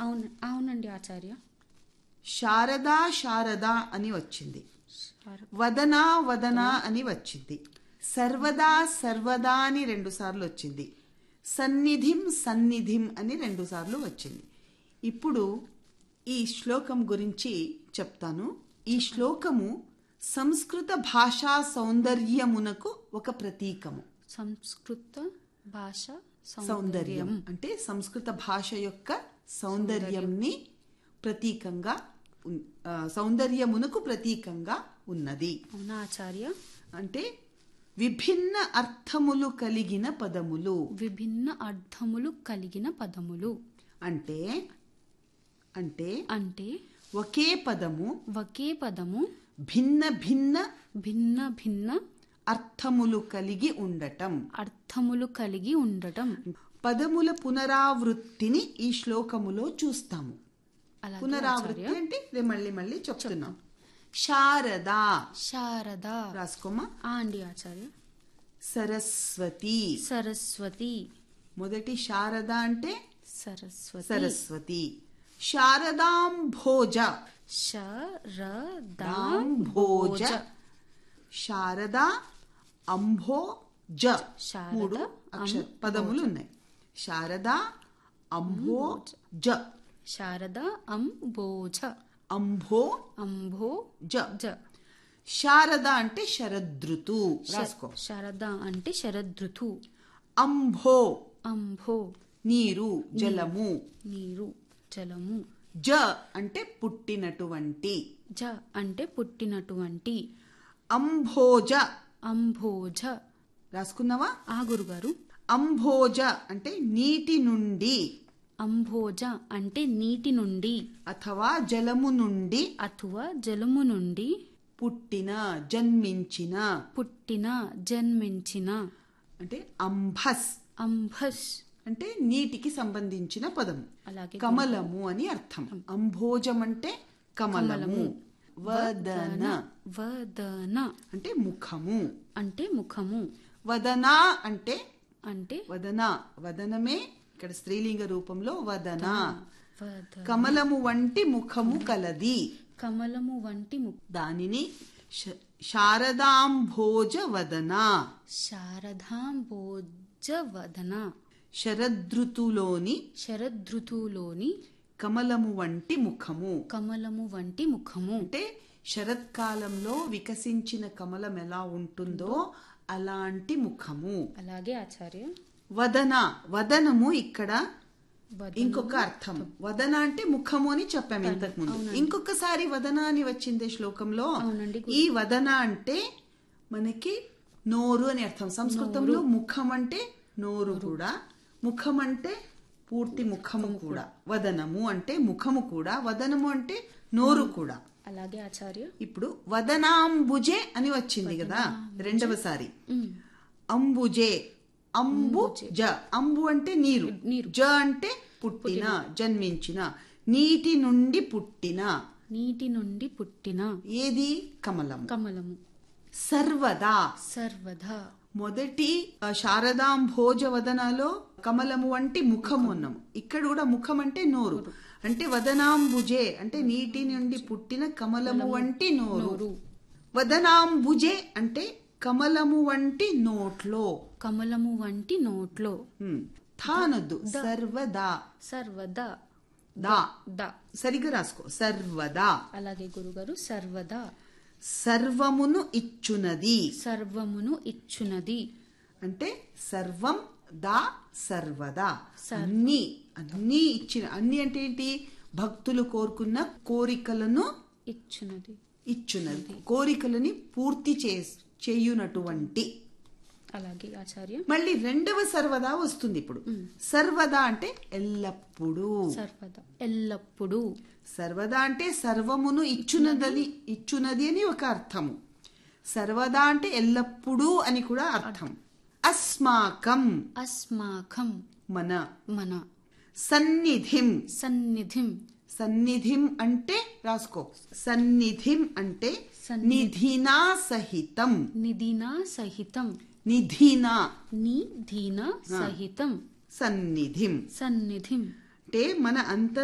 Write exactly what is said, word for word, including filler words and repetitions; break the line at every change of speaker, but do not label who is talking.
అవును అవునండి ఆచార్య.
శారదా శారదా అని వచ్చింది, వదనా వదనా అని వచ్చింది, సర్వదా సర్వదా అని రెండు సార్లు వచ్చింది, సన్నిధిం సన్నిధిం అని రెండు సార్లు వచ్చింది. ఇప్పుడు ఈ శ్లోకం గురించి చెప్తాను. ఈ శ్లోకము సంస్కృత భాషా సౌందర్యమునకు ఒక ప్రతీకము.
సంస్కృత భాష
సౌందర్యం అంటే సంస్కృత భాష యొక్క సౌందర్యంని ప్రతీకంగా సౌందర్యమునకు ప్రతీకంగా ఉన్నది.
అవునా ఆచార్య?
అంటే విభిన్న అర్థములు కలిగిన పదములు.
విభిన్న అర్థములు కలిగిన పదములు
అంటే అంటే
అంటే
ఒకే పదము
ఒకే పదము
భిన్న భిన్న
భిన్న భిన్న
అర్థములు కలిగి ఉండటం.
అర్థములు కలిగి ఉండటం.
పదముల పునరావృత్తిని ఈ శ్లోకములో చూస్తాము. పునరావృత్తి అంటే మళ్ళీ మళ్ళీ చెప్తున్నాం. శారదా
శారదా
రాసుకోమా.
అండి ఆచార్య.
సరస్వతి
సరస్వతి.
మొదటి శారదా అంటే
సరస్వతి.
సరస్వతి. శారదాంభోజ
శారదాంభోజ.
శారదా అంభోజ మూడు అక్షర పదములు ఉన్నాయి. శారదా అంభోజ.
శారదా అంభోజ.
అంభో
అంభోజ.
శారద అంటే శరదృతు రాసుకో.
శారద అంటే శరదృతు.
అంభో
అంభో
నీరు జలము.
నీరు జలము.
జ అంటే పుట్టినటువంటి.
జ అంటే పుట్టినటువంటి.
అంభోజ
అంభోజ
రాసుకున్నావా?
ఆ గురుగారు.
అంభోజ అంటే నీటి నుండి.
అంభోజ అంటే నీటి నుండి
అథవా జలము నుండి.
అథవా జలము నుండి
పుట్టిన జన్మించిన.
పుట్టిన జన్మించిన.
అంటే అంభస్.
అంభస్
అంటే నీటికి సంబంధించిన పదము.
అలాగే
కమలము అని అర్థం. అంభోజం అంటే కమలము. వదన
వదన
అంటే ముఖము.
అంటే ముఖము.
వదన అంటే
అంటే
వదన వదనమే ఇక్కడ స్త్రీలింగ రూపంలో వదన.
కమలము
వంటి ముఖము కలది.
కమలము వంటి ముఖ.
దానిని శారదాంభోజ వదన.
శారదాంభోజ వదన.
శరదృతులోని
శరదృతులోని
కమలము వంటి ముఖము.
కమలము వంటి ముఖము
అంటే శరత్కాలంలో వికసించిన కమలం ఎలా ఉంటుందో అలాంటి ముఖము.
అలాగే ఆచార్య.
వదన వదనము ఇక్కడ ఇంకొక అర్థం. వదన అంటే ముఖము అని చెప్పాము ఇంతకు ముందు. ఇంకొకసారి వదన అని వచ్చింది శ్లోకంలో. ఈ వదన అంటే మనకి నోరు అని అర్థం. సంస్కృతంలో ముఖం అంటే నోరు కూడా, ముఖం అంటే పూర్తి ముఖము కూడా. వదనము అంటే ముఖము కూడా, వదనము అంటే నోరు కూడా.
అలాగే ఆచార్య.
ఇప్పుడు వదనాంబుజే అని వచ్చింది కదా రెండవసారి. అంబుజే అంబు జ. అంబు అంటే నీరు. జ అంటే పుట్టిన జన్మించిన. నీటి నుండి పుట్టిన.
నీటి నుండి పుట్టిన.
ఏది? కమలం.
కమలము.
సర్వదా.
సర్వదా
మొదటి శారదాంభోజ వదనలో కమలము వంటి ముఖము అన్నాము. ఇక్కడ కూడా ముఖం అంటే నోరు. అంటే వదనాంబుజే అంటే నీటి నుండి పుట్టిన కమలము వంటి నోరు. వదనాంబుజే అంటే కమలము వంటి నోట్లో.
కమలము వంటి నోట్లో.
థానొద్దు. సర్వదా.
సర్వదా.
దా
దా
సరిగ్గా రాసుకో. సర్వదా.
అలాగే గురుగారు. సర్వదా
సర్వమును ఇచ్చునది.
సర్వమును ఇచ్చునది
అంటే సర్వం దా సర్వదా. అన్ని అన్ని ఇచ్చిన. అన్ని అంటే ఏంటి? భక్తులు కోరుకున్న కోరికలను
ఇచ్చునది.
ఇచ్చునది కోరికలని పూర్తి చేయునటువంటి.
అలాగే ఆచార్య.
మళ్ళీ రెండవ సర్వదా వస్తుంది ఇప్పుడు. సర్వదా అంటే ఎల్లప్పుడూ.
సర్వదా ఎల్లప్పుడూ.
సర్వదా అంటే సర్వమును ఇచ్చునదని ఇచ్చునది అని ఒక అర్థము. సర్వదా అంటే ఎల్లప్పుడూ అని కూడా అర్థం. అస్మాకం.
అస్మాకం
మన.
మన.
సన్నిధిం.
సన్నిధిం.
సన్నిధిం అంటే రాసుకో. సన్నిధిం అంటే నిధినా సహితం.
నిధినా సహితం.
నిధినా.
నిధినా సహితం.
సన్నిధిం.
సన్నిధిం
అంటే మన అంత